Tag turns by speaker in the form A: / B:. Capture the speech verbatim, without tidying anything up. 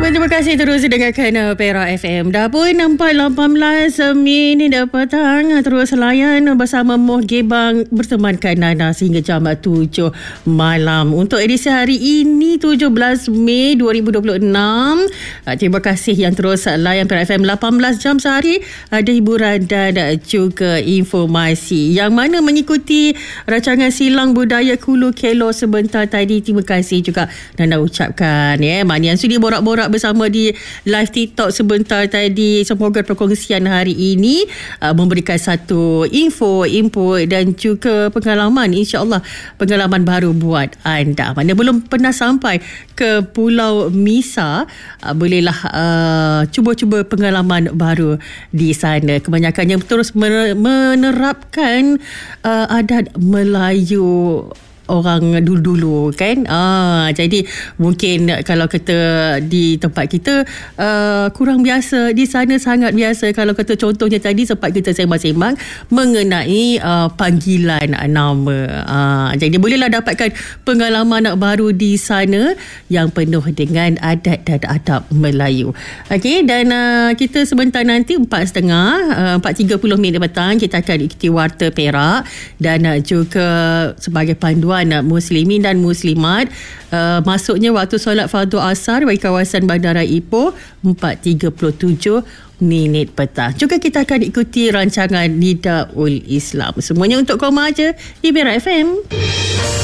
A: Terima kasih terus dengarkan Perak F M. Dah pun nampak lapan belas minit dah petang. Terus layan bersama Moh Gebang bertemankan Nana sehingga jam tujuh malam. Untuk edisi hari ini tujuh belas Mei dua ribu dua puluh enam. Terima kasih yang terus layan Perak F M lapan belas jam sehari. Ada hiburan dan juga informasi. Yang mana mengikuti rancangan Silang Budaya Kulu Kelo sebentar tadi. Terima kasih juga Nana ucapkan. Ya, mana yang sudi borak-borak bersama di live TikTok sebentar tadi. Semoga perkongsian hari ini uh, memberikan satu info, input dan juga pengalaman, insya-Allah pengalaman baru buat anda. Mana belum pernah sampai ke Pulau Misa, uh, bolehlah uh, cuba-cuba pengalaman baru di sana. Kebanyakannya terus menerapkan uh, adat Melayu orang dulu-dulu kan. Ah, jadi mungkin kalau kata di tempat kita uh, kurang biasa, di sana sangat biasa. Kalau kata contohnya tadi sempat kita sembang-sembang mengenai uh, panggilan nama. Ah, jadi bolehlah dapatkan pengalaman baru di sana yang penuh dengan adat dan adab Melayu. Okey, dan uh, kita sebentar nanti empat tiga puluh uh, empat tiga puluh minit petang kita akan ikuti Warta Perak dan uh, juga sebagai panduan Muslimin dan Muslimat, uh, masuknya waktu solat fardu asar bagi kawasan Bandara Ipoh empat tiga puluh tujuh minit petang. Juga kita akan ikuti rancangan Nidaul Islam. Semuanya untuk kau maja di Perak F M.